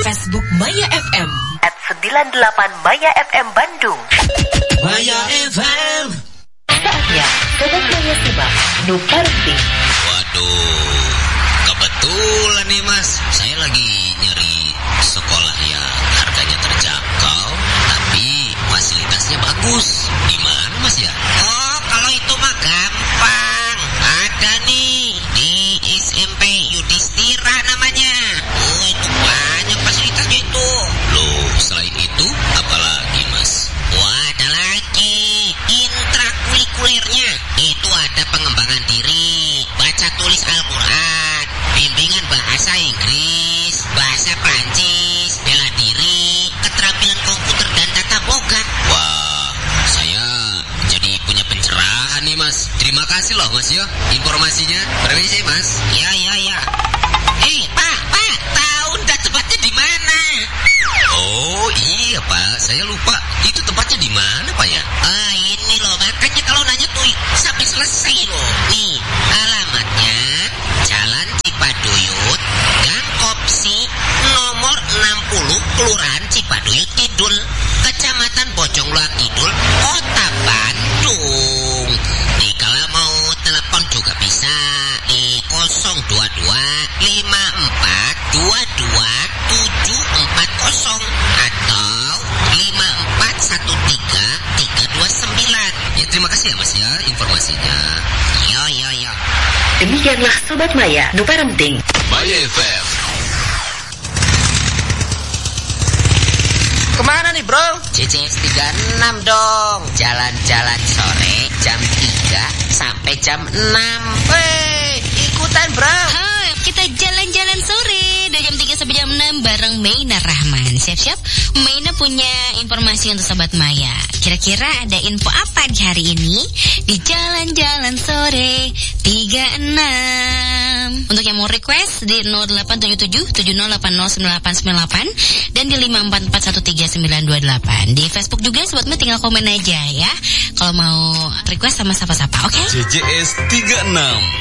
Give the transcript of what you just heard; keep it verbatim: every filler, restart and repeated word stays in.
Facebook Maya F M at sembilan puluh delapan Maya F M Bandung. Maya F M. Saatnya Sobat Maya simak Nu Parenting. Waduh, kebetulan nih Mas, saya lagi nyari sekolah yang harganya terjangkau tapi fasilitasnya bagus. Di mana Mas ya? Oh, kalau itu mah gampang. Ada nih di S M P Yudhistira namanya. Oh, itu banyak fasilitasnya itu. Loh, selain itu apalagi Mas? Wah, ada lagi intrakurikulernya. Itu ada pengembangan diri, baca tulis Al-Quran, bimbingan bahasa Inggris, bahasa Prancis, bela diri, keterampilan komputer dan tata boga. Wah, saya jadi punya pencerahan nih Mas. Terima kasih loh Mas ya informasinya. Permisi Mas. Ya, ya, ya. Eh, Pak, Pak, tahu ndak tempatnya di mana? Oh iya Pak, saya lupa. Itu tempatnya di mana Pak ya? Ah, ini loh, makanya kalau nanya tuh sampai selesai loh. Nih, alamatnya Jalan Cipaduyut, Gang Kopsi, nomor enam puluh, Kelurahan Cipaduyut Kidul, Kecamatan Bojongloa Kidul, Kota Bandung. Nih, kalau mau telepon juga bisa di nol dua dua lima empat dua dua tujuh empat nol atau lima empat satu tiga tiga dua sembilan. Ya terima kasih ya Mas ya informasinya. Yo yo yo. Demikianlah Sobat Maya Nu Parenting. Maya F M. Kemana nih bro? C C S tiga puluh enam dong. Jalan-jalan sore jam tiga sampai jam enam. Wey, ikutan bro. Oh, kita jalan-jalan sore dari jam tiga sampai jam enam bareng Maina Rahman. Siap-siap, Maina punya informasi untuk Sobat Maya. Kira-kira ada info apa di hari ini? Di jalan-jalan sore tiga puluh enam. Untuk yang mau request di nol delapan tujuh tujuh tujuh nol delapan nol sembilan delapan sembilan delapan dan di lima empat empat satu tiga sembilan dua delapan. Di Facebook juga Sobat Maya tinggal komen aja ya. Kalau mau request sama siapa-siapa, oke? Okay? C C S tiga puluh enam.